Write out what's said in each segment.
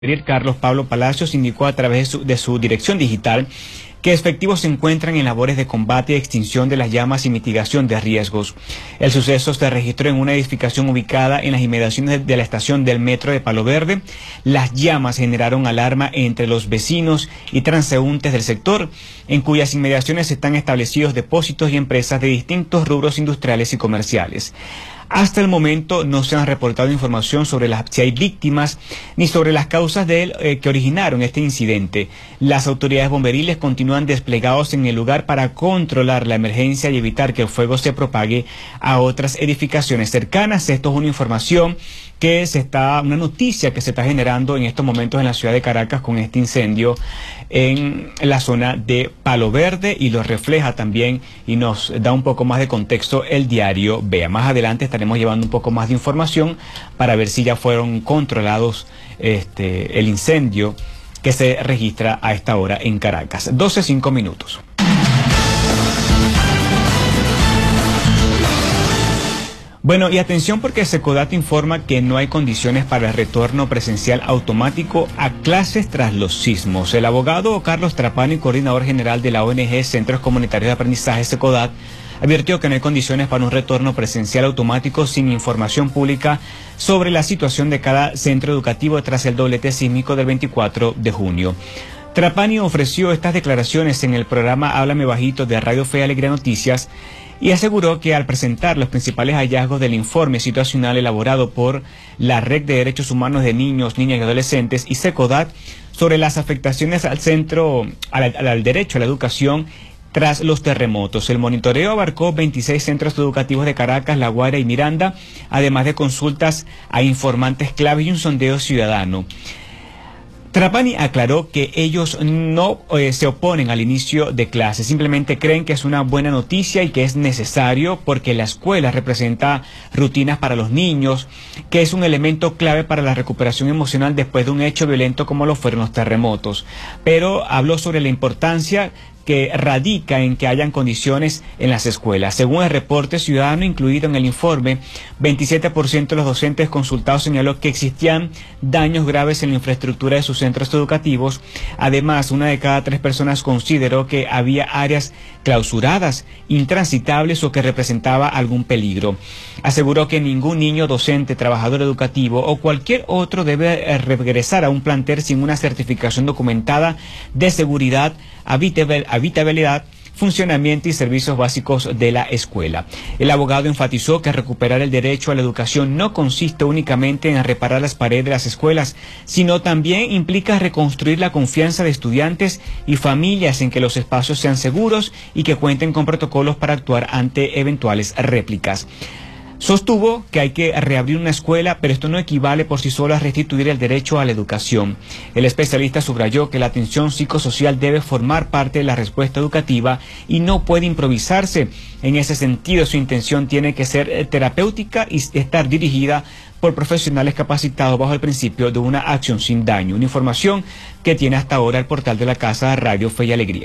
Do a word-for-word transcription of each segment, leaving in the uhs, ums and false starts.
Carlos Pablo Palacios indicó a través de su, de su dirección digital que efectivos se encuentran en labores de combate y extinción de las llamas y mitigación de riesgos. El suceso se registró en una edificación ubicada en las inmediaciones de la estación del metro de Palo Verde. Las llamas generaron alarma entre los vecinos y transeúntes del sector, en cuyas inmediaciones están establecidos depósitos y empresas de distintos rubros industriales y comerciales. Hasta el momento no se han reportado información sobre las, si hay víctimas ni sobre las causas de él, eh, que originaron este incidente. Las autoridades bomberiles continúan desplegados en el lugar para controlar la emergencia y evitar que el fuego se propague a otras edificaciones cercanas. Esto es una información que se está, una noticia que se está generando en estos momentos en la ciudad de Caracas con este incendio en la zona de Palo Verde, y lo refleja también y nos da un poco más de contexto el diario Vea. Más adelante estaremos llevando un poco más de información para ver si ya fueron controlados este, el incendio que se registra a esta hora en Caracas. doce cinco minutos. Bueno, y atención porque Secodat informa que no hay condiciones para el retorno presencial automático a clases tras los sismos. El abogado Carlos Trapani, coordinador general de la O N G Centros Comunitarios de Aprendizaje Secodat, advirtió que no hay condiciones para un retorno presencial automático sin información pública sobre la situación de cada centro educativo tras el doblete sísmico del veinticuatro de junio. Trapani ofreció estas declaraciones en el programa Háblame Bajito de Radio Fe y Alegría Noticias y aseguró que al presentar los principales hallazgos del informe situacional elaborado por la Red de Derechos Humanos de Niños, Niñas y Adolescentes y Secodat sobre las afectaciones al centro, al, al derecho a la educación tras los terremotos. El monitoreo abarcó veintiséis centros educativos de Caracas, La Guaira y Miranda, además de consultas a informantes clave y un sondeo ciudadano. Trapani aclaró que ellos no eh, se oponen al inicio de clases, simplemente creen que es una buena noticia y que es necesario porque la escuela representa rutinas para los niños, que es un elemento clave para la recuperación emocional después de un hecho violento como lo fueron los terremotos. Pero habló sobre la importancia que radica en que hayan condiciones en las escuelas. Según el reporte ciudadano incluido en el informe, veintisiete por ciento de los docentes consultados señaló que existían daños graves en la infraestructura de sus centros educativos. Además, una de cada tres personas consideró que había áreas clausuradas, intransitables o que representaba algún peligro. Aseguró que ningún niño, docente, trabajador educativo o cualquier otro debe regresar a un plantel sin una certificación documentada de seguridad, habitabilidad, funcionamiento y servicios básicos de la escuela. El abogado enfatizó que recuperar el derecho a la educación no consiste únicamente en reparar las paredes de las escuelas, sino también implica reconstruir la confianza de estudiantes y familias en que los espacios sean seguros y que cuenten con protocolos para actuar ante eventuales réplicas. Sostuvo que hay que reabrir una escuela, pero esto no equivale por sí solo a restituir el derecho a la educación. El especialista subrayó que la atención psicosocial debe formar parte de la respuesta educativa y no puede improvisarse. En ese sentido, su intención tiene que ser terapéutica y estar dirigida por profesionales capacitados bajo el principio de una acción sin daño. Una información que tiene hasta ahora el portal de la Casa Radio Fe y Alegría.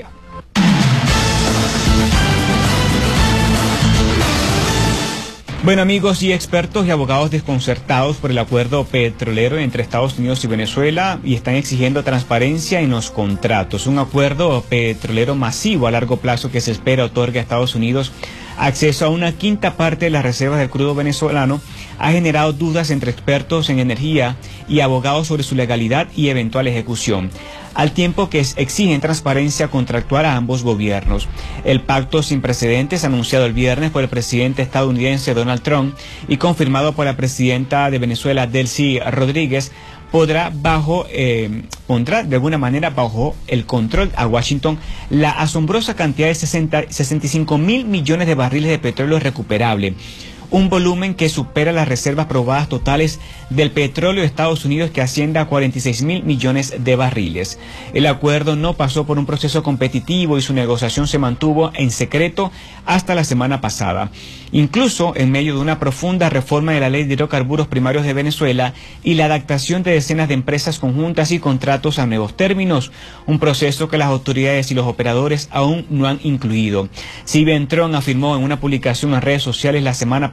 Bueno, amigos y expertos y abogados desconcertados por el acuerdo petrolero entre Estados Unidos y Venezuela y están exigiendo transparencia en los contratos. Un acuerdo petrolero masivo a largo plazo que se espera otorgue a Estados Unidos acceso a una quinta parte de las reservas del crudo venezolano ha generado dudas entre expertos en energía y abogados sobre su legalidad y eventual ejecución, al tiempo que exigen transparencia contractual a ambos gobiernos. El pacto sin precedentes anunciado el viernes por el presidente estadounidense Donald Trump y confirmado por la presidenta de Venezuela Delcy Rodríguez podrá bajo eh, pondrá de alguna manera bajo el control a Washington la asombrosa cantidad de sesenta, sesenta y cinco mil millones de barriles de petróleo recuperable, un volumen que supera las reservas probadas totales del petróleo de Estados Unidos, que asciende a cuarenta y seis mil millones de barriles. El acuerdo no pasó por un proceso competitivo y su negociación se mantuvo en secreto hasta la semana pasada, incluso en medio de una profunda reforma de la ley de hidrocarburos primarios de Venezuela y la adaptación de decenas de empresas conjuntas y contratos a nuevos términos, un proceso que las autoridades y los operadores aún no han incluido. Si bien Trump afirmó en una publicación en redes sociales la semana pasada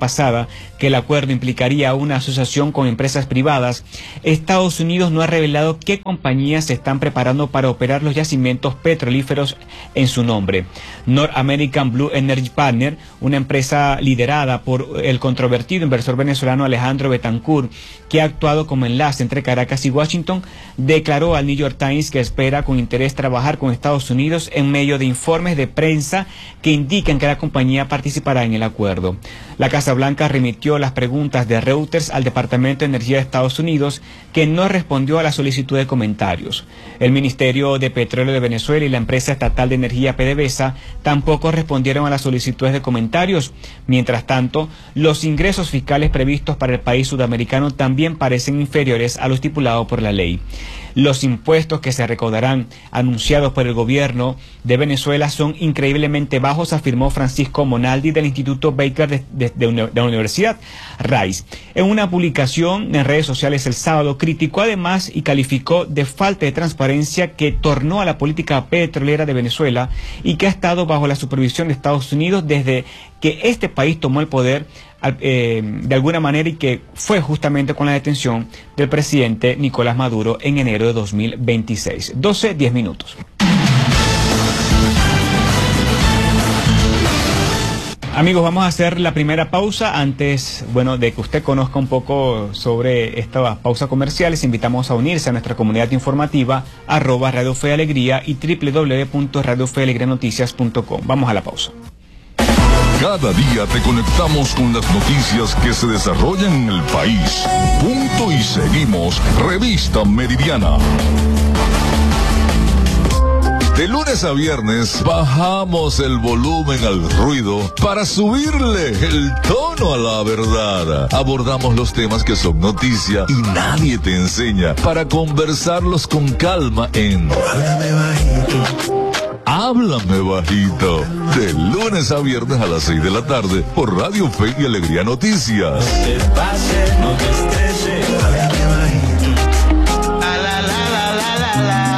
pasada que el acuerdo implicaría una asociación con empresas privadas, Estados Unidos no ha revelado qué compañías se están preparando para operar los yacimientos petrolíferos en su nombre. North American Blue Energy Partner, una empresa liderada por el controvertido inversor venezolano Alejandro Betancourt, que ha actuado como enlace entre Caracas y Washington, declaró al New York Times que espera con interés trabajar con Estados Unidos en medio de informes de prensa que indican que la compañía participará en el acuerdo. La Casa Blanca remitió las preguntas de Reuters al Departamento de Energía de Estados Unidos, que no respondió a la solicitud de comentarios. El Ministerio de Petróleo de Venezuela y la empresa estatal de energía PDVSA tampoco respondieron a las solicitudes de comentarios. Mientras tanto, los ingresos fiscales previstos para el país sudamericano también parecen inferiores a lo estipulado por la ley. Los impuestos que se recaudarán anunciados por el gobierno de Venezuela son increíblemente bajos, afirmó Francisco Monaldi del Instituto Baker de, de, de, de la Universidad Rice. En una publicación en redes sociales el sábado, criticó además y calificó de falta de transparencia que tornó a la política petrolera de Venezuela y que ha estado bajo la supervisión de Estados Unidos desde que este país tomó el poder eh, de alguna manera, y que fue justamente con la detención del presidente Nicolás Maduro en enero de dos mil veintiséis. doce, diez minutos. Amigos, vamos a hacer la primera pausa. Antes, bueno, de que usted conozca un poco sobre estas pausas comerciales, invitamos a unirse a nuestra comunidad informativa, arroba Radio Fe y Alegría y doble u doble u doble u punto radio fe alegría noticias punto com. Vamos a la pausa. Cada día te conectamos con las noticias que se desarrollan en el país. Punto y seguimos. Revista Meridiana. De lunes a viernes bajamos el volumen al ruido para subirle el tono a la verdad. Abordamos los temas que son noticia y nadie te enseña, para conversarlos con calma en Háblame Bajito. Háblame Bajito. De lunes a viernes a las seis de la tarde por Radio Fe y Alegría Noticias. No te pases, no te estreses. Háblame bajito. A la la la la la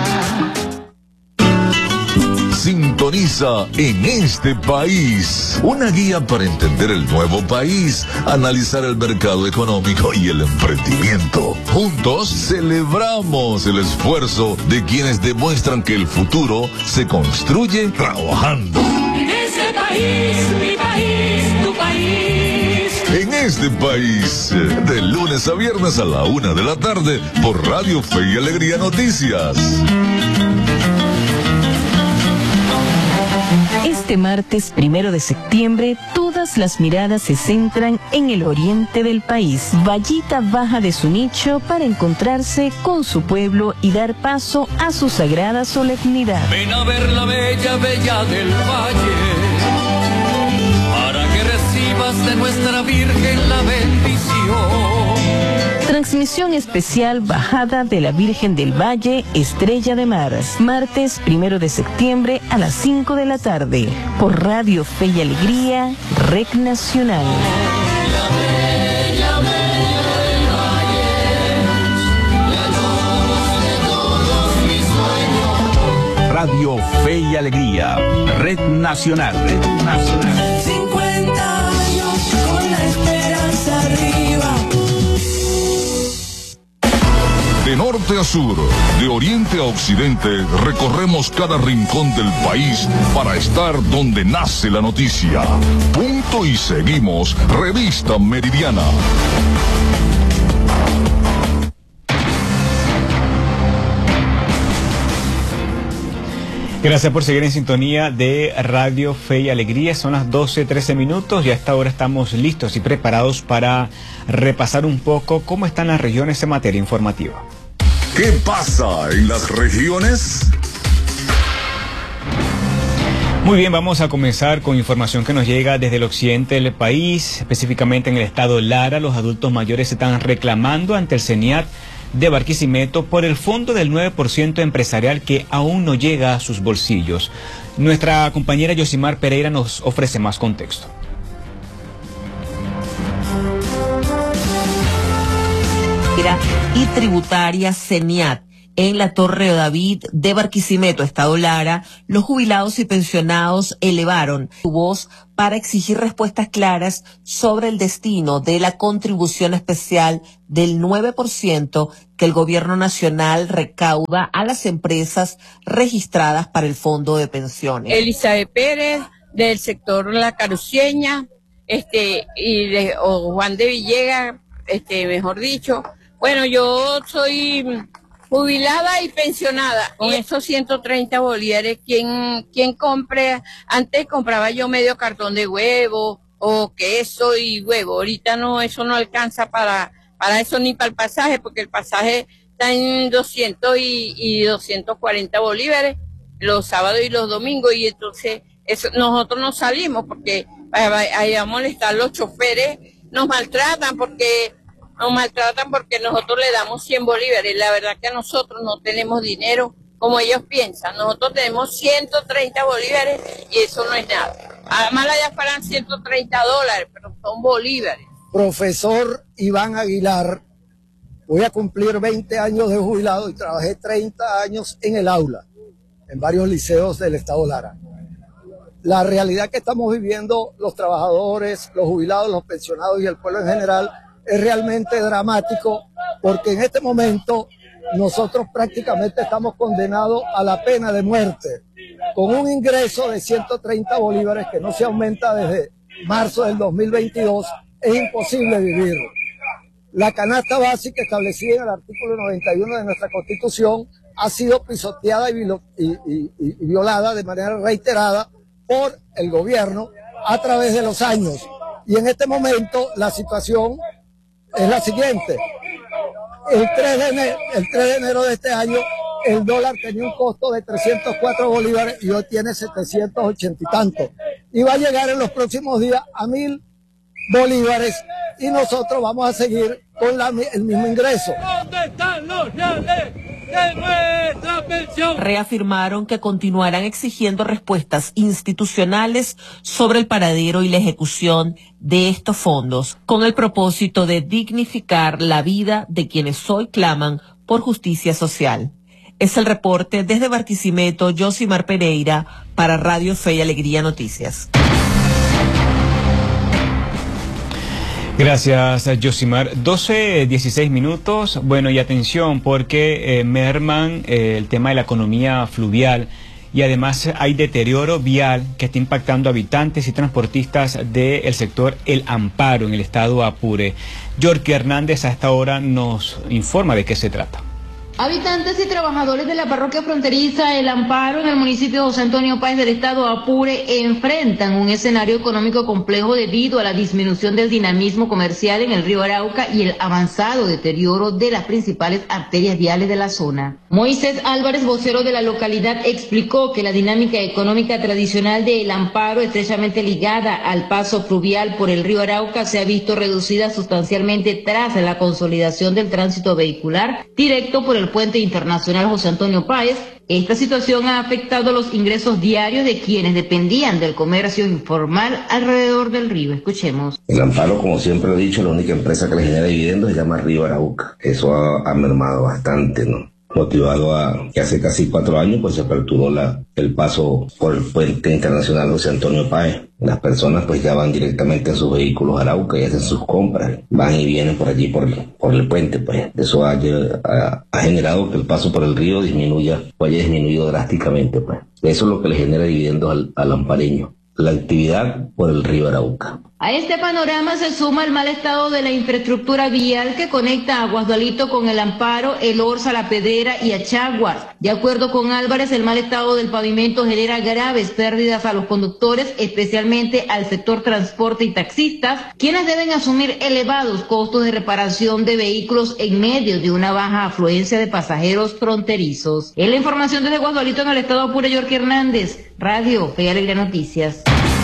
la. Sintoniza En Este País, una guía para entender el nuevo país, analizar el mercado económico y el emprendimiento. Juntos celebramos el esfuerzo de quienes demuestran que el futuro se construye trabajando. En este país, mi país, tu país. En Este País, de lunes a viernes a la una de la tarde por Radio Fe y Alegría Noticias. Este martes primero de septiembre, todas las miradas se centran en el oriente del país. Vallita baja de su nicho para encontrarse con su pueblo y dar paso a su sagrada solemnidad. Ven a ver la bella, bella del valle, para que recibas de nuestra Virgen la bendición. Transmisión especial Bajada de la Virgen del Valle, Estrella de Mar. Martes primero de septiembre a las cinco de la tarde. Por Radio Fe y Alegría, Red Nacional. Radio Fe y Alegría, Red Nacional. Red Nacional. cincuenta años con la esperanza arriba. De norte a sur, de oriente a occidente, recorremos cada rincón del país para estar donde nace la noticia. Punto y seguimos. Revista Meridiana. Gracias por seguir en sintonía de Radio Fe y Alegría. Son las doce, trece minutos y a esta hora estamos listos y preparados para repasar un poco cómo están las regiones en materia informativa. ¿Qué pasa en las regiones? Muy bien, vamos a comenzar con información que nos llega desde el occidente del país, específicamente en el estado Lara. Los adultos mayores están reclamando ante el CENIAT de Barquisimeto por el fondo del nueve por ciento empresarial que aún no llega a sus bolsillos. Nuestra compañera Yosimar Pereira nos ofrece más contexto. Y tributaria CENIAT En la Torre David de Barquisimeto, Estado Lara, los jubilados y pensionados elevaron su voz para exigir respuestas claras sobre el destino de la contribución especial del nueve por ciento que el gobierno nacional recauda a las empresas registradas para el Fondo de Pensiones. Elizabeth Pérez, del sector La Caruceña, este, y de, o Juan de Villegas, este, mejor dicho. Bueno, yo soy jubilada y pensionada. Con esos ciento treinta bolívares, ¿quién, quién compre? Antes compraba yo medio cartón de huevo o queso y huevo. Ahorita no, eso no alcanza para, para eso ni para el pasaje, porque el pasaje está en doscientos y, y doscientos cuarenta bolívares los sábados y los domingos, y entonces eso, nosotros no salimos porque ahí a molestar los choferes, nos maltratan porque nos maltratan porque nosotros le damos cien bolívares. La verdad que nosotros no tenemos dinero como ellos piensan. Nosotros tenemos ciento treinta bolívares y eso no es nada. Además allá fueran ciento treinta dólares, pero son bolívares. Profesor Iván Aguilar, voy a cumplir veinte años de jubilado y trabajé treinta años en el aula, en varios liceos del Estado Lara. La realidad que estamos viviendo los trabajadores, los jubilados, los pensionados y el pueblo en general es realmente dramático, porque en este momento nosotros prácticamente estamos condenados a la pena de muerte, con un ingreso de ciento treinta bolívares que no se aumenta desde marzo del dos mil veintidós, es imposible vivir. La canasta básica establecida en el artículo noventa y uno de nuestra Constitución ha sido pisoteada y, y, y, y violada de manera reiterada por el gobierno a través de los años. Y en este momento la situación es la siguiente. El tres de enero, el tres de enero de este año, el dólar tenía un costo de trescientos cuatro bolívares y hoy tiene setecientos ochenta y tantos. Y va a llegar en los próximos días a mil bolívares y nosotros vamos a seguir con la, el mismo ingreso. ¿Dónde están los reales de nuestra pensión? Reafirmaron que continuarán exigiendo respuestas institucionales sobre el paradero y la ejecución de estos fondos, con el propósito de dignificar la vida de quienes hoy claman por justicia social. Es el reporte desde Barquisimeto, Josimar Pereira, para Radio Fe y Alegría Noticias. Gracias, Josimar. doce, dieciséis minutos. Bueno, y atención, porque eh, merman eh, el tema de la economía fluvial y además hay deterioro vial que está impactando a habitantes y transportistas del sector El Amparo en el estado Apure. Yorky Hernández a esta hora nos informa de qué se trata. Habitantes y trabajadores de la parroquia fronteriza El Amparo en el municipio de José Antonio Páez del estado Apure enfrentan un escenario económico complejo debido a la disminución del dinamismo comercial en el río Arauca y el avanzado deterioro de las principales arterias viales de la zona. Moisés Álvarez, vocero de la localidad, explicó que la dinámica económica tradicional de El Amparo, estrechamente ligada al paso fluvial por el río Arauca, se ha visto reducida sustancialmente tras la consolidación del tránsito vehicular directo por el puente internacional José Antonio Páez. Esta situación ha afectado los ingresos diarios de quienes dependían del comercio informal alrededor del río. Escuchemos. El Amparo, como siempre he dicho, la única empresa que le genera dividendos se llama Río Arauca. Eso ha, ha mermado bastante, ¿no? Motivado a que hace casi cuatro años pues se aperturó la, el paso por el puente internacional José Antonio Páez. Las personas pues ya van directamente en sus vehículos a Arauca y hacen sus compras, van y vienen por allí por, por el puente, pues eso ha, ha, ha generado que el paso por el río disminuya o haya disminuido drásticamente, pues eso es lo que le genera dividendos al, al ampareño, la actividad por el río Arauca. A este panorama se suma el mal estado de la infraestructura vial que conecta a Guasdualito con El Amparo, El Orza, La Pedrera y Achaguas. De acuerdo con Álvarez, el mal estado del pavimento genera graves pérdidas a los conductores, especialmente al sector transporte y taxistas, quienes deben asumir elevados costos de reparación de vehículos en medio de una baja afluencia de pasajeros fronterizos. En la información desde Guasdualito en el estado Apure, Yorky Hernández, Radio Fe y Alegría Noticias.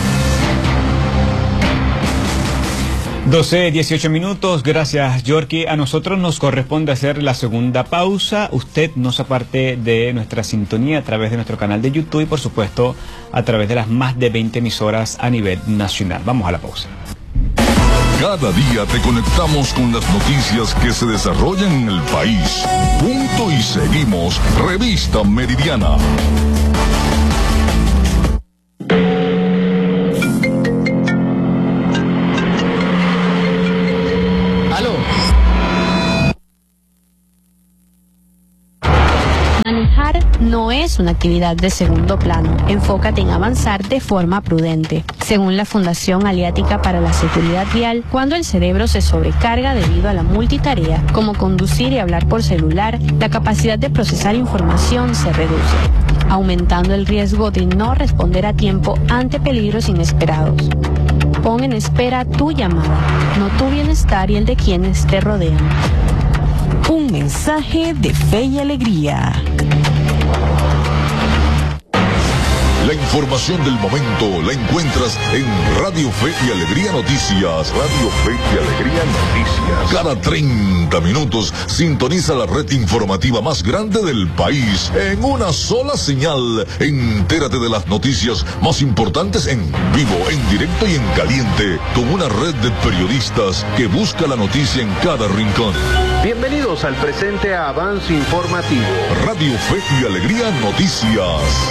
doce, dieciocho minutos, gracias Yorky. A nosotros nos corresponde hacer la segunda pausa. Usted no se aparte de nuestra sintonía a través de nuestro canal de YouTube y por supuesto a través de las más de veinte emisoras a nivel nacional. Vamos a la pausa. Cada día te conectamos con las noticias que se desarrollan en el país. Punto y seguimos. Revista Meridiana. Manejar no es una actividad de segundo plano. Enfócate en avanzar de forma prudente. Según la Fundación Aliática para la Seguridad Vial, cuando el cerebro se sobrecarga debido a la multitarea, como conducir y hablar por celular, la capacidad de procesar información se reduce, aumentando el riesgo de no responder a tiempo ante peligros inesperados. Pon en espera tu llamada, no tu bienestar y el de quienes te rodean. Un mensaje de fe y alegría. La información del momento la encuentras en Radio Fe y Alegría Noticias. Radio Fe y Alegría Noticias. Cada treinta minutos sintoniza la red informativa más grande del país en una sola señal. Entérate de las noticias más importantes en vivo, en directo y en caliente, con una red de periodistas que busca la noticia en cada rincón. Bienvenidos al presente avance informativo. Radio Fe y Alegría Noticias.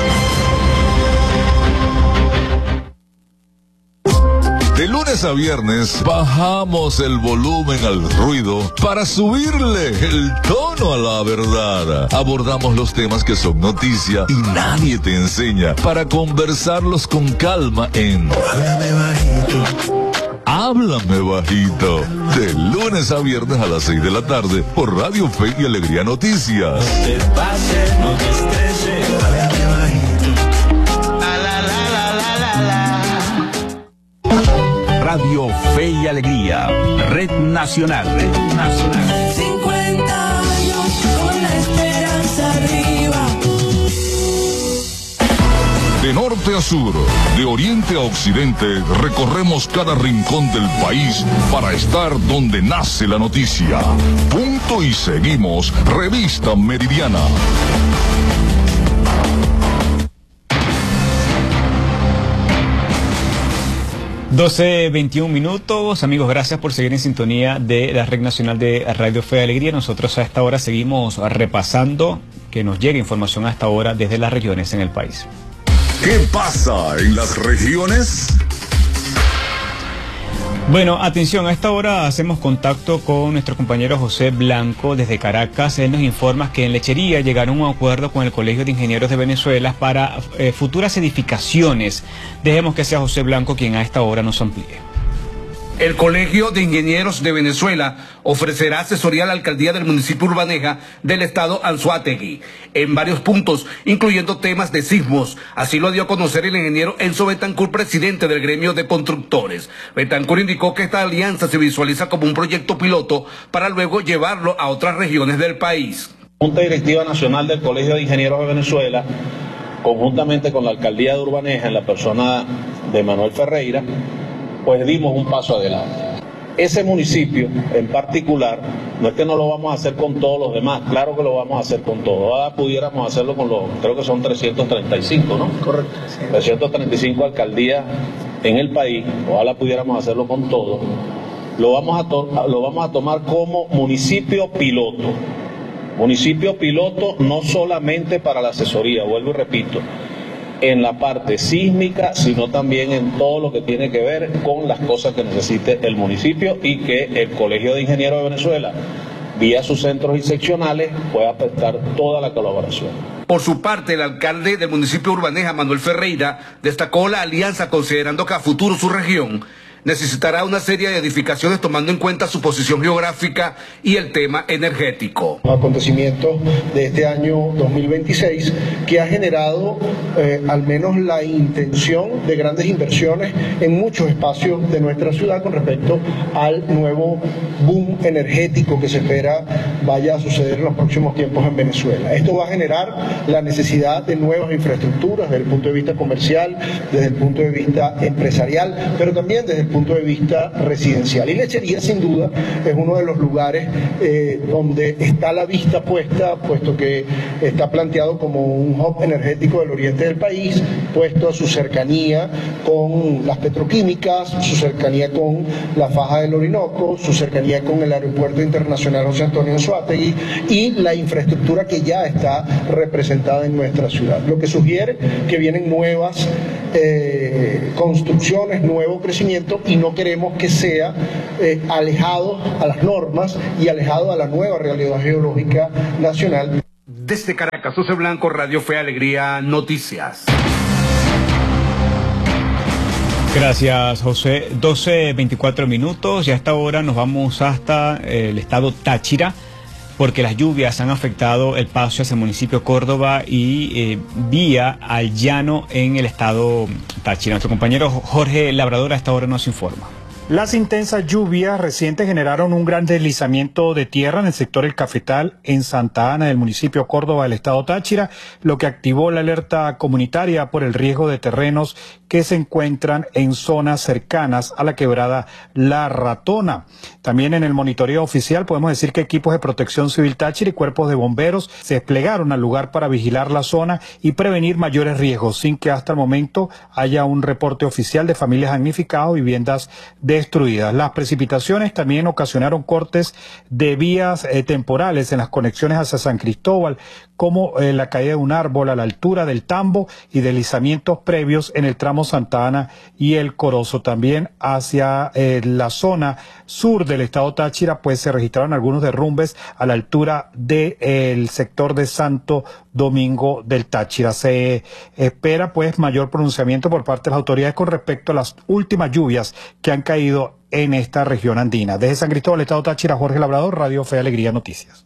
De lunes a viernes bajamos el volumen al ruido para subirle el tono a la verdad. Abordamos los temas que son noticia y nadie te enseña para conversarlos con calma en Háblame Bajito. Háblame Bajito. De lunes a viernes a las seis de la tarde por Radio Fe y Alegría Noticias. No te pases, no te estreses, háblame bajito. La, la, la, la, la, la, la. Radio Fe y Alegría, Red Nacional, Red Nacional. cincuenta años con la esperanza arriba. De norte a sur, de oriente a occidente, recorremos cada rincón del país para estar donde nace la noticia. Punto y seguimos. Revista Meridiana. doce veintiún minutos, amigos, gracias por seguir en sintonía de la Red Nacional de Radio Fe y Alegría. Nosotros a esta hora seguimos repasando que nos llegue información a esta hora desde las regiones en el país. ¿Qué pasa en las regiones? Bueno, atención, a esta hora hacemos contacto con nuestro compañero José Blanco desde Caracas. Él nos informa que en Lechería llegaron a un acuerdo con el Colegio de Ingenieros de Venezuela para eh, futuras edificaciones. Dejemos que sea José Blanco quien a esta hora nos amplíe. El Colegio de Ingenieros de Venezuela ofrecerá asesoría a la alcaldía del municipio Urbaneja del estado Anzoátegui en varios puntos, incluyendo temas de sismos. Así lo dio a conocer el ingeniero Enzo Betancourt, presidente del gremio de constructores. Betancourt indicó que esta alianza se visualiza como un proyecto piloto para luego llevarlo a otras regiones del país. Junta Directiva Nacional del Colegio de Ingenieros de Venezuela, conjuntamente con la alcaldía de Urbaneja en la persona de Manuel Ferreira, pues dimos un paso adelante. Ese municipio en particular, no es que no lo vamos a hacer con todos los demás, claro que lo vamos a hacer con todos. Ahora pudiéramos hacerlo con los, creo que son trescientos treinta y cinco, ¿no? Correcto. Sí. trescientos treinta y cinco alcaldías en el país, ojalá pudiéramos hacerlo con todos. Lo vamos a, to lo vamos a tomar como municipio piloto. Municipio piloto no solamente para la asesoría, vuelvo y repito, en la parte sísmica, sino también en todo lo que tiene que ver con las cosas que necesite el municipio y que el Colegio de Ingenieros de Venezuela, vía sus centros y seccionales, pueda prestar toda la colaboración. Por su parte, el alcalde del municipio Urbaneja, Manuel Ferreira, destacó la alianza considerando que a futuro su región necesitará una serie de edificaciones tomando en cuenta su posición geográfica y el tema energético. Acontecimientos de este año dos mil veintiséis que ha generado eh, al menos la intención de grandes inversiones en muchos espacios de nuestra ciudad con respecto al nuevo boom energético que se espera vaya a suceder en los próximos tiempos en Venezuela. Esto va a generar la necesidad de nuevas infraestructuras desde el punto de vista comercial, desde el punto de vista empresarial, pero también desde el punto de vista residencial. Y Lechería, sin duda, es uno de los lugares eh, donde está la vista puesta, puesto que está planteado como un hub energético del oriente del país, puesto a su cercanía con las petroquímicas, su cercanía con la faja del Orinoco, su cercanía con el Aeropuerto Internacional José Antonio Anzoátegui y la infraestructura que ya está representada en nuestra ciudad. Lo que sugiere que vienen nuevas eh, construcciones, nuevo crecimiento, y no queremos que sea eh, alejado a las normas y alejado a la nueva realidad geológica nacional. Desde Caracas, José Blanco, Radio Fe Alegría, Noticias. Gracias, José. doce veinticuatro minutos y a esta hora nos vamos hasta el estado Táchira, porque las lluvias han afectado el paso hacia el municipio Córdoba y eh, vía al llano en el estado Táchira. Nuestro compañero Jorge Labrador a esta hora nos informa. Las intensas lluvias recientes generaron un gran deslizamiento de tierra en el sector El Cafetal, en Santa Ana, del municipio Córdoba del estado Táchira, lo que activó la alerta comunitaria por el riesgo de terrenos que se encuentran en zonas cercanas a la quebrada La Ratona. También en el monitoreo oficial podemos decir que equipos de protección civil Táchira y cuerpos de bomberos se desplegaron al lugar para vigilar la zona y prevenir mayores riesgos, sin que hasta el momento haya un reporte oficial de familias damnificadas o viviendas destruidas. Las precipitaciones también ocasionaron cortes de vías eh, temporales en las conexiones hacia San Cristóbal, como eh, la caída de un árbol a la altura del Tambo y deslizamientos previos en el tramo Santa Ana y el Corozo. También hacia eh, la zona sur del estado Táchira, pues se registraron algunos derrumbes a la altura del eh, sector de Santo Domingo del Táchira. Se espera pues mayor pronunciamiento por parte de las autoridades con respecto a las últimas lluvias que han caído en esta región andina. Desde San Cristóbal, estado Táchira, Jorge Labrador, Radio Fe Alegría Noticias.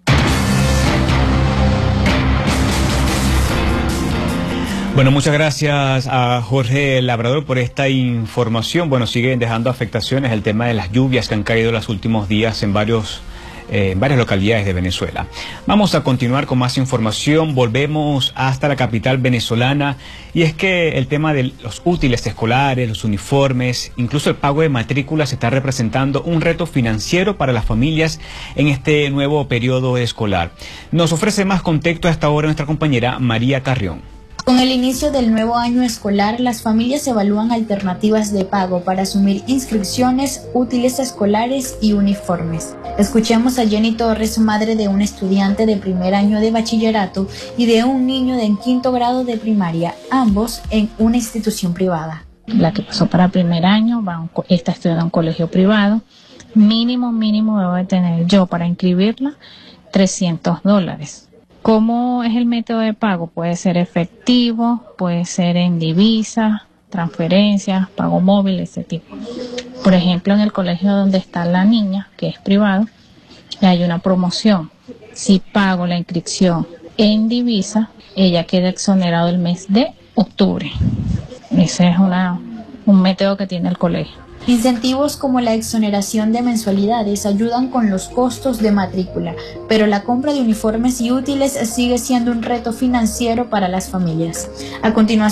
Bueno, muchas gracias a Jorge Labrador por esta información. Bueno, siguen dejando afectaciones el tema de las lluvias que han caído los últimos días en varios Eh, en varias localidades de Venezuela. Vamos a continuar con más información. Volvemos hasta la capital venezolana y es que el tema de los útiles escolares, los uniformes, incluso el pago de matrículas está representando un reto financiero para las familias en este nuevo periodo escolar. Nos ofrece más contexto a esta hora nuestra compañera María Carrión. Con el inicio del nuevo año escolar, las familias evalúan alternativas de pago para asumir inscripciones, útiles escolares y uniformes. Escuchemos a Jenny Torres, madre de un estudiante de primer año de bachillerato y de un niño de en quinto grado de primaria, ambos en una institución privada. La que pasó para primer año va a un, está estudiando en un colegio privado. Mínimo, mínimo debo de tener yo para inscribirla trescientos dólares. ¿Cómo es el método de pago? Puede ser efectivo, puede ser en divisa, transferencias, pago móvil, ese tipo. Por ejemplo, en el colegio donde está la niña, que es privado, hay una promoción. Si pago la inscripción en divisa, ella queda exonerado el mes de octubre. Ese es una, un método que tiene el colegio. Incentivos como la exoneración de mensualidades ayudan con los costos de matrícula, pero la compra de uniformes y útiles sigue siendo un reto financiero para las familias. A continuación,